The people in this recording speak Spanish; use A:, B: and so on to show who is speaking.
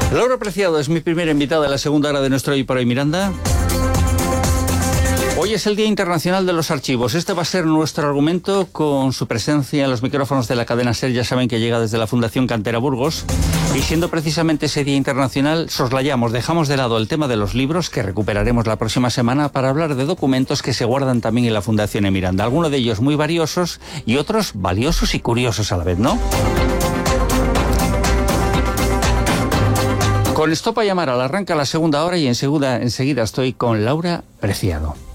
A: Laura Preciado es mi primera invitada en la segunda hora de nuestro Hoy por Hoy Miranda. Hoy es el Día Internacional de los Archivos. Este va a ser nuestro argumento con su presencia en los micrófonos de la cadena SER. Ya saben que llega desde la Fundación Cantera Burgos. Y siendo precisamente ese Día Internacional, soslayamos, dejamos de lado el tema de los libros, que recuperaremos la próxima semana, para hablar de documentos que se guardan también en la Fundación en Miranda. Algunos de ellos muy valiosos y otros valiosos y curiosos a la vez, ¿no? Con Stop a Llamar arranca la segunda hora y enseguida estoy con Laura Preciado.